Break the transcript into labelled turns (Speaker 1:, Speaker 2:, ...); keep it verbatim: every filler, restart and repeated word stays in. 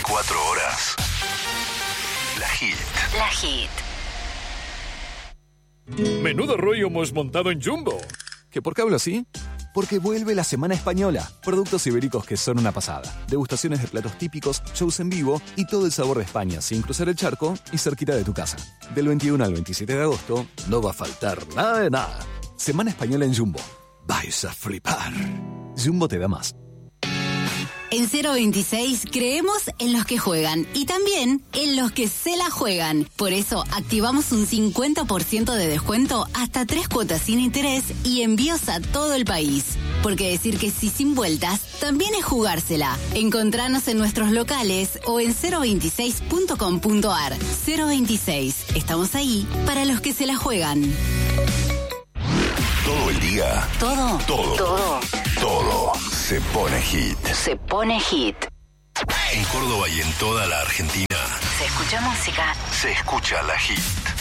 Speaker 1: veinticuatro horas. La Hit.
Speaker 2: La Hit.
Speaker 3: Menudo rollo hemos montado en Jumbo.
Speaker 4: ¿Que por qué hablo así? Porque vuelve la Semana Española. Productos ibéricos que son una pasada. Degustaciones de platos típicos, shows en vivo y todo el sabor de España sin cruzar el charco y cerquita de tu casa. Del veintiuno al veintisiete de agosto no va a faltar nada de nada. Semana Española en Jumbo. Vais a flipar. Jumbo te da más.
Speaker 2: En cero veintiséis creemos en los que juegan y también en los que se la juegan. Por eso activamos un cincuenta por ciento de descuento hasta tres cuotas sin interés y envíos a todo el país. Porque decir que sí sin vueltas también es jugársela. Encontranos en nuestros locales o en cero veintiséis punto com punto a r. cero veintiséis. Estamos ahí para los que se la juegan.
Speaker 1: Todo el día.
Speaker 2: Todo.
Speaker 1: Todo.
Speaker 2: Todo.
Speaker 1: Todo se pone hit.
Speaker 2: Se pone hit.
Speaker 1: En Córdoba y en toda la Argentina
Speaker 2: Se escucha música.
Speaker 1: se escucha la Hit.